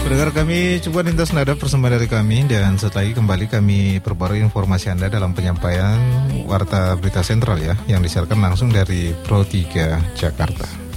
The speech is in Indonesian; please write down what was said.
Pendengar kami, coba lintas nada persembahan dari kami. Dan setelah ini kembali kami perbarui informasi Anda dalam penyampaian Warta Berita Sentral ya, yang disiarkan langsung dari Pro 3 Jakarta.